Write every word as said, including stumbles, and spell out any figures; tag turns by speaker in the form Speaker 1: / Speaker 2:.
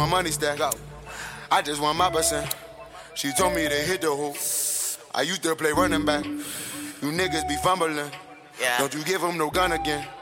Speaker 1: my money stack. Go. I just want my percent. She told me to hit the hoop. I used to play running back. You niggas be fumbling.
Speaker 2: Yeah.
Speaker 1: Don't you give them no gun again.